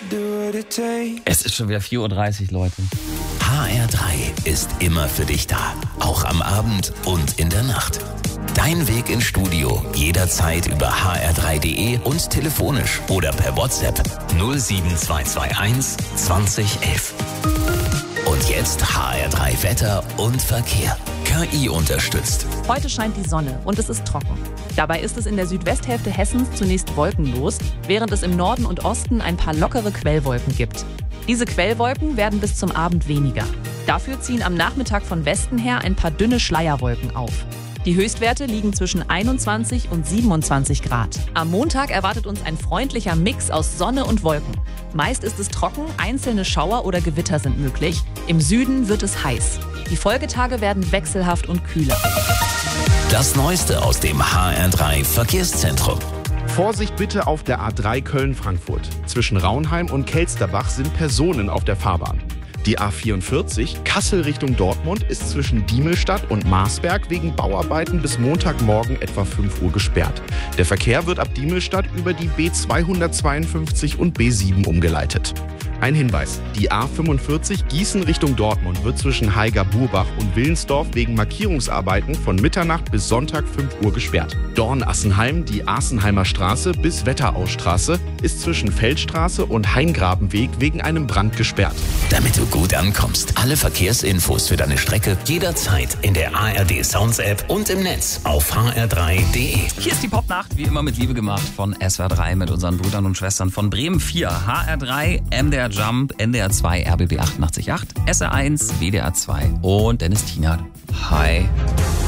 Es ist schon wieder 4:30 Uhr, Leute. HR3 ist immer für dich da. Auch am Abend und in der Nacht. Dein Weg ins Studio jederzeit über hr3.de und telefonisch oder per WhatsApp 07221 2011. Und jetzt HR3 Wetter und Verkehr. KI unterstützt. Heute scheint die Sonne und es ist trocken. Dabei ist es in der Südwesthälfte Hessens zunächst wolkenlos, während es im Norden und Osten ein paar lockere Quellwolken gibt. Diese Quellwolken werden bis zum Abend weniger. Dafür ziehen am Nachmittag von Westen her ein paar dünne Schleierwolken auf. Die Höchstwerte liegen zwischen 21 und 27 Grad. Am Montag erwartet uns ein freundlicher Mix aus Sonne und Wolken. Meist ist es trocken, einzelne Schauer oder Gewitter sind möglich. Im Süden wird es heiß. Die Folgetage werden wechselhaft und kühler. Das Neueste aus dem HR3 Verkehrszentrum. Vorsicht bitte auf der A3 Köln-Frankfurt. Zwischen Raunheim und Kelsterbach sind Personen auf der Fahrbahn. Die A44 Kassel Richtung Dortmund ist zwischen Diemelstadt und Marsberg wegen Bauarbeiten bis Montagmorgen etwa 5 Uhr gesperrt. Der Verkehr wird ab Diemelstadt über die B252 und B7 umgeleitet. Ein Hinweis, die A45 Gießen Richtung Dortmund wird zwischen Haiger-Burbach und Willensdorf wegen Markierungsarbeiten von Mitternacht bis Sonntag 5 Uhr gesperrt. Dorn-Assenheim, die Asenheimer Straße bis Wetterausstraße, ist zwischen Feldstraße und Haingrabenweg wegen einem Brand gesperrt. Damit du gut ankommst, alle Verkehrsinfos für deine Strecke jederzeit in der ARD Sounds App und im Netz auf hr3.de. Hier ist die Popnacht, wie immer mit Liebe gemacht von SWR3 mit unseren Brüdern und Schwestern von Bremen 4, HR3, MDR Jump, NDR 2, RBB 88.8, SR1, WDR 2 und Dennis Tienert. Hi.